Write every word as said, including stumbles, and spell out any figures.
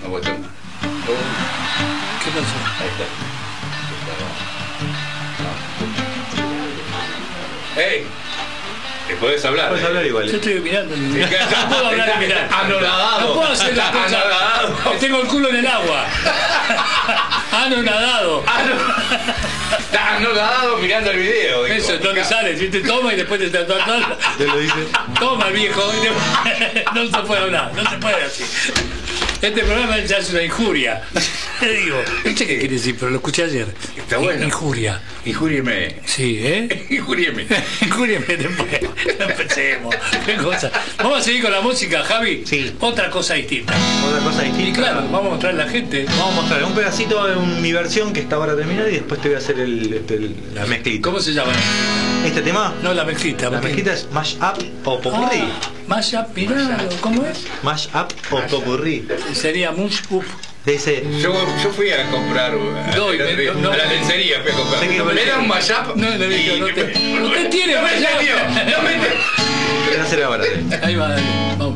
No voy a tomar. ¿Qué pasó? Ahí está. ¡Ey! ¿Te podés hablar? Puedes eh? hablar igual. Yo estoy mirando. Sí, No puedo hablar y mirar. Anonadado. No puedo hacer las Está cosas. anonadado. Tengo el culo en el agua. Anonadado. Está anonadado mirando el video. dijo. Eso es donde sale. Si te toma y después te toma. Te lo dice. Toma el viejo. Y después- no se puede hablar. No se puede así. Este programa ya es una injuria. Te digo. No sé qué quiere decir, pero lo escuché ayer. Está bueno. Injuria. Injúrieme. Sí, ¿eh? Injúrieme. Injúrieme después. No empecemos. Qué cosa. Vamos a seguir con la música, Javi. Sí. Otra cosa distinta. Otra cosa Y distinta. claro, vamos a mostrar a la gente. Vamos a mostrar un pedacito de un- mi versión que está ahora terminada y después te voy a hacer el, este, el- la mezclita. ¿Cómo se llama? Este tema, No, la mezclita. la porque- mezclita es Mash Up o Popurrí. Ah, Mashup, mirá, ¿cómo es? Mash Up o Popurrí. Sería Mush Up. Dice, Yo, yo fui a comprar a, No, y el otro me- día, no, a la no. lencería fui a comprar. Sé que me da un mashup. No, no, y- no, no te- usted tiene no me mashup. entendió, no me entendió. lo voy a hacer ahora. Ahí va, dale, vamos.